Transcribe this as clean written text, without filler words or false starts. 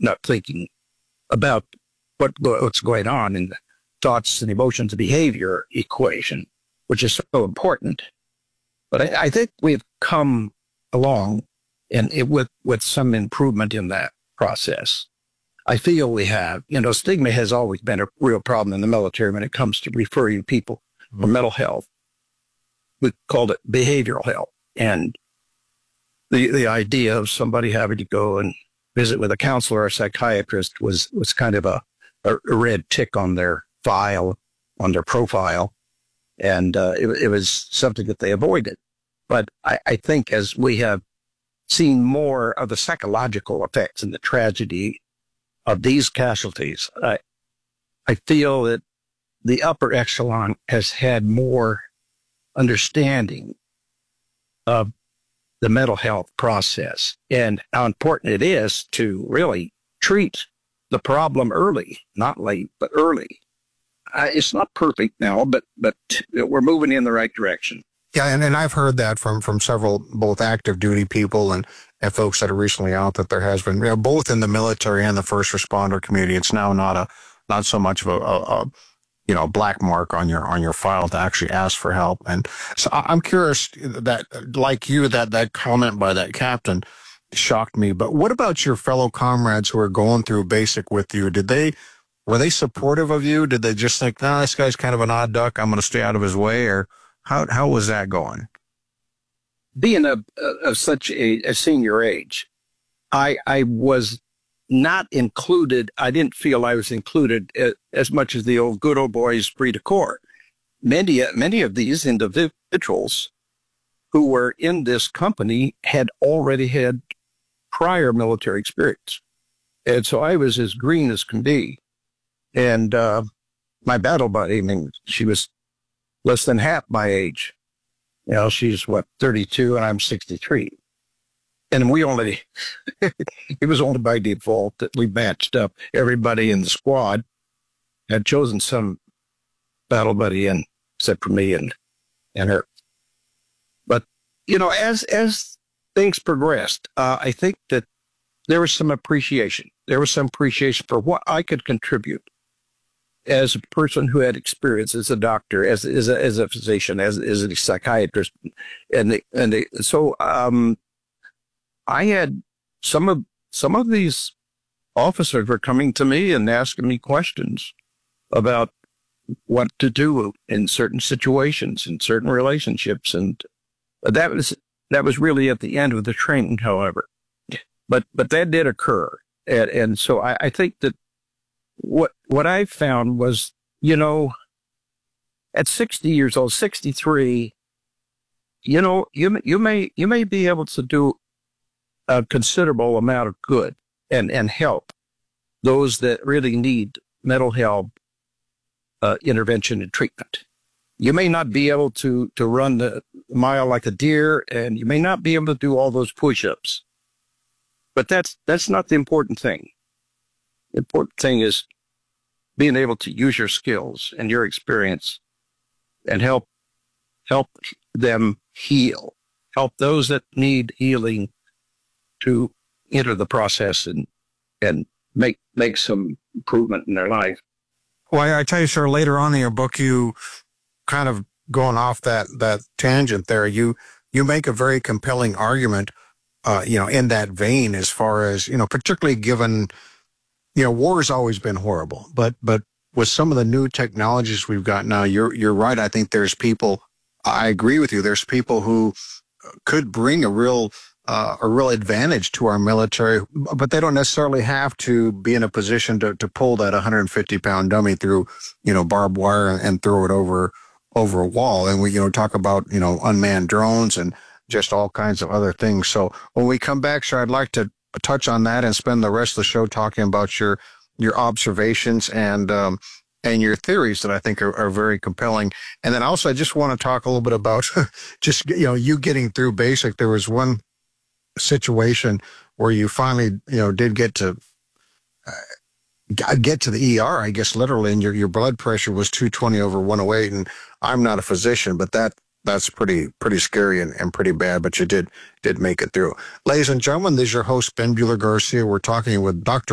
not thinking about what's going on in the thoughts and emotions and behavior equation, which is so important. But I think we've come along with some improvement in that process. I feel we have. Stigma has always been a real problem in the military when it comes to referring people for mental health. We called it behavioral health. And the idea of somebody having to go and visit with a counselor or a psychiatrist was kind of a red tick on their file, on their profile. And it was something that they avoided. But I think as we have seen more of the psychological effects and the tragedy of these casualties, I feel that the upper echelon has had more understanding of the mental health process and how important it is to really treat the problem early, not late, but early. It's not perfect now, but we're moving in the right direction. Yeah, and I've heard that from several both active duty people and folks that are recently out, that there has been, both in the military and the first responder community, it's now not so much of a black mark on your file to actually ask for help. And so I'm curious that, like you, that comment by that captain shocked me. But what about your fellow comrades who are going through basic with you? Were they supportive of you? Did they just think, this guy's kind of an odd duck, I'm going to stay out of his way? Or how was that going? Being of such a senior age, I was not included. I didn't feel I was included as much as the good old boys esprit de corps. Many of these individuals who were in this company had already had prior military experience. And so I was as green as can be. And my battle buddy, she was less than half my age. She's 32 and I'm 63. And it was only by default that we matched up. Everybody in the squad had chosen some battle buddy, except for me and her. But, as things progressed, I think that there was some appreciation. There was some appreciation for what I could contribute as a person who had experience as a doctor, as a physician, as a psychiatrist. So I had some of these officers were coming to me and asking me questions about what to do in certain situations, in certain relationships. And that was really at the end of the training, however. But that did occur. And so I think that what I found was, at 60 years old, 63, you may be able to do a considerable amount of good and help those that really need mental health intervention and treatment. You may not be able to run the mile like a deer, and you may not be able to do all those push-ups. But that's not the important thing. The important thing is being able to use your skills and your experience and help them heal, help those that need healing to enter the process and make some improvement in their life. Well, I tell you, sir, later on in your book, you kind of going off that tangent there, you make a very compelling argument, in that vein, as far as, particularly given, war has always been horrible, but with some of the new technologies we've got now, you're right. I think there's people, I agree with you. There's people who could bring a real advantage to our military, but they don't necessarily have to be in a position to pull that 150-pound dummy through, barbed wire and throw it over a wall. And we, talk about, unmanned drones and just all kinds of other things. So when we come back, sir, I'd like to touch on that and spend the rest of the show talking about your observations and your theories that I think are very compelling. And then also, I just want to talk a little bit about just, you getting through basic. There was one situation where you finally, did get to the ER, I guess, literally, and your blood pressure was 220/108. And I'm not a physician, but that's pretty scary and pretty bad, but you did make it through. Ladies and gentlemen, this is your host, Ben Buehler Garcia. We're talking with Dr.